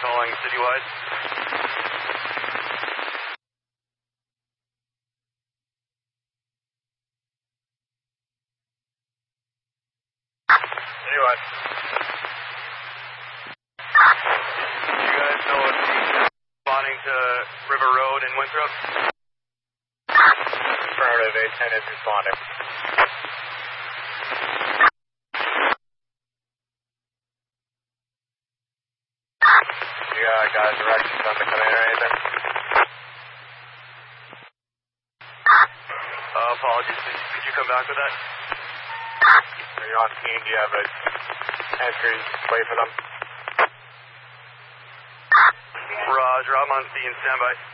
calling citywide. Citywide. Do you guys know if he's responding to River Road in Winthrop? Affirmative, 810 is responding. You got directions on the command or anything? Apologies, could you come back with that? Are you on scene? Do you have an entry wait for them? Roger, I'm on scene, standby.